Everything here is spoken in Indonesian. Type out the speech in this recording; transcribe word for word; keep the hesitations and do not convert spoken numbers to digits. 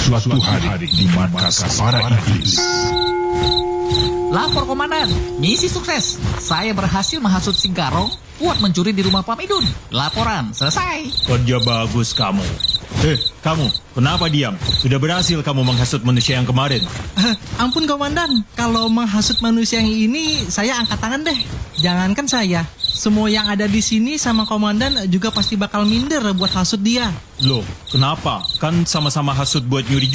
Suatu hari di markas para iblis. Lapor komandan, misi sukses. Saya berhasil menghasut Singkarong buat mencuri di rumah Pak Midun. Laporan selesai. Kerja bagus kamu. Eh, kamu, kenapa diam? Sudah berhasil kamu menghasut manusia yang kemarin. Uh, ampun komandan, kalau menghasut manusia yang ini saya angkat tangan deh. Jangankan saya, semua yang ada di sini sama komandan juga pasti bakal minder buat hasut dia. Loh, kenapa? Kan sama-sama hasut buat nyuri